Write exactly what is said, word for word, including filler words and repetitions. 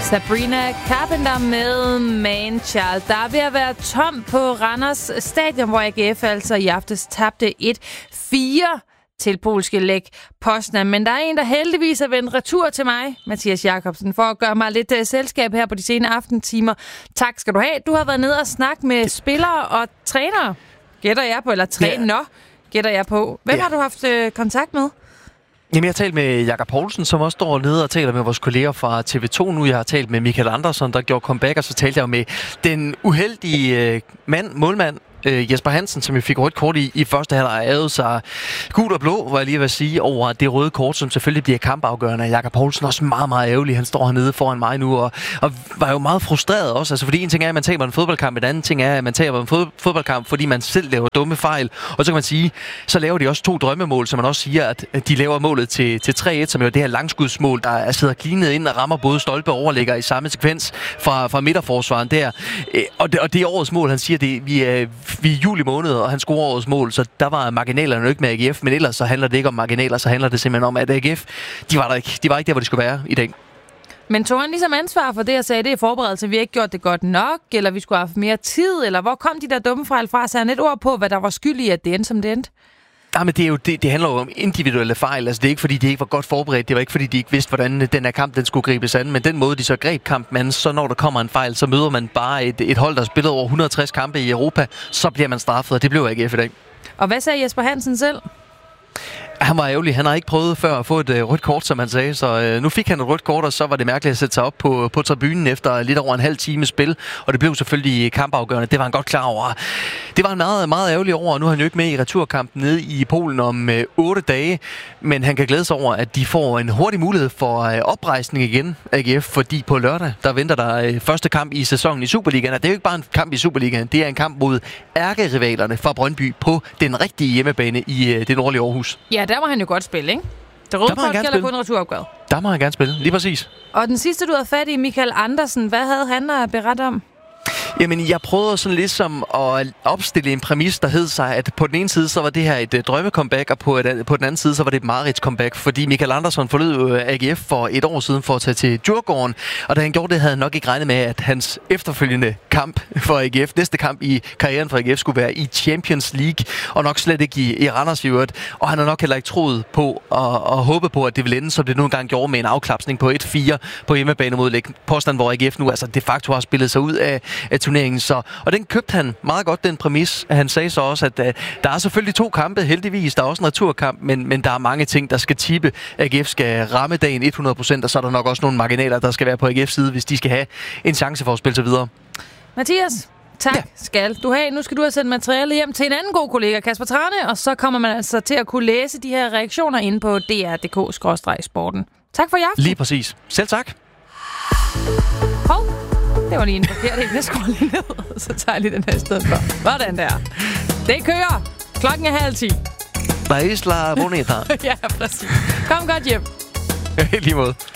Sabrina Carpenter med Man Child. Der er ved at være tom på Randers Stadion, hvor A G F altså i aftes tabte et fire til polske Lech Poznan. Men der er en, der heldigvis er vendt retur til mig, Mathias Jakobsen, for at gøre mig lidt uh, selskab her på de sene aftentimer. Tak skal du have. Du har været nede og snakke med spillere og trænere. Gætter jeg på, eller træner, yeah. gætter jeg på. Hvem yeah. har du haft uh, kontakt med? Jamen, jeg har talt med Jakob Poulsen, som også står nede og taler med vores kolleger fra T V to nu. Jeg har talt med Michael Andersson, der gjorde comeback, og så talte jeg med den uheldige øh, mand, målmand, øh, Jesper Hansen, som vi fik rødt kort i, i første halvleg, ærede sig gul og blå, hvor jeg lige vil sige, over det røde kort, som selvfølgelig bliver kampafgørende. Jakob Poulsen også meget, meget ærgerlig. Han står hernede foran mig nu, og, og var jo meget frustreret også. Altså, fordi en ting er, at man taber en fodboldkamp, en anden ting er, at man taber en fod- fodboldkamp, fordi man selv laver dumme fejl. Og så kan man sige, så laver de også to drømmemål, som man også siger, at de laver målet til, til tre et, som jo det her langskudsmål, der er sidder klinet ind og rammer både stolpe og overlægger i samme sekvens fra, fra midterforsvaren der. Og det, og det er årets mål, han siger, det, vi, er, vi er juli måned, og han scorer årets mål, så der var marginalerne jo ikke med A G F, men ellers så handler det ikke om marginaler, så handler det simpelthen om, at A G F, de var der ikke, de var ikke der, hvor de skulle være i dag. Men tog han ligesom ansvar for det, og sagde, det er forberedelse, vi har ikke gjort det godt nok, eller vi skulle have haft mere tid, eller hvor kom de der dumme fejl fra? Så han et ord på, hvad der var skyld i, at det endte, som det endte? Ja, men det, er jo, det, det handler jo om individuelle fejl. Altså, det er ikke, fordi de ikke var godt forberedt. Det var ikke, fordi de ikke vidste, hvordan den her kamp den skulle gribes an. Men den måde, de så greb kampen an, så når der kommer en fejl, så møder man bare et, et hold, der spiller over et hundrede og tres kampe i Europa. Så bliver man straffet, og det blev A G F i dag. Og hvad sagde Jesper Hansen selv? Han var ærgerlig. Han har ikke prøvet før at få et øh, rødt kort, som han sagde. Så øh, nu fik han et rødt kort, og så var det mærkeligt at sætte sig op på, på tribunen efter lidt over en halv time spil. Og det blev selvfølgelig kampafgørende. Det var han godt klar over. Det var han meget, meget ærgerlig over, og nu er han jo ikke med i returkampen nede i Polen om øh, otte dage. Men han kan glæde sig over, at de får en hurtig mulighed for øh, oprejsning igen, A G F. Fordi på lørdag, der venter der øh, første kamp i sæsonen i Superligaen. Og det er jo ikke bare en kamp i Superligaen. Det er en kamp mod ærkerivalerne fra Brøndby på den rigtige hjemmebane i øh, det nordlige Aarhus. Ja, der må han jo godt spille, ikke? Det røde kort gælder kun returopgave. Der må han gerne spille, lige præcis. Og den sidste, du havde fat i, Michael Andersen, hvad havde han at berette om? Jamen, jeg prøvede sådan ligesom at opstille en præmis, der hed sig, at på den ene side, så var det her et uh, drømme-comeback, og på, et, på den anden side, så var det et marerids-comeback, fordi Michael Andersson forlod jo A G F for et år siden for at tage til Djurgården, og da han gjorde det, havde han nok ikke regnet med, at hans efterfølgende kamp for A G F, næste kamp i karrieren for A G F, skulle være i Champions League, og nok slet ikke i, i Randers i øvrigt, og han har nok heller ikke troet på og, og håbet på, at det ville ende, som det nu engang gjorde med en afklapsning på et fire på hjemmebane mod Lech Poznan, hvor A G F nu altså de facto har spillet sig ud af, af turneringen. Så, og den købte han meget godt, den præmis. Han sagde så også, at uh, der er selvfølgelig to kampe, heldigvis. Der er også en returkamp, men, men der er mange ting, der skal tippe. A G F skal ramme dagen hundrede procent, og så er der nok også nogle marginaler, der skal være på A G F's side, hvis de skal have en chance for at spille sig videre. Mathias, tak ja. skal du have. Nu skal du have sendt materiale hjem til en anden god kollega, Kasper Trane, og så kommer man altså til at kunne læse de her reaktioner inde på d r punktum d k skråstreg sporten. Tak for i aften. Lige præcis. Selv tak. Hov. Det var lige en forkert en. Jeg skruer lige ned, så tager jeg lige den her sted for. Hvordan der? Det kører. Klokken er halv ti. La Isla Bonita. Ja, præcis. Kom godt hjem. I lige måde.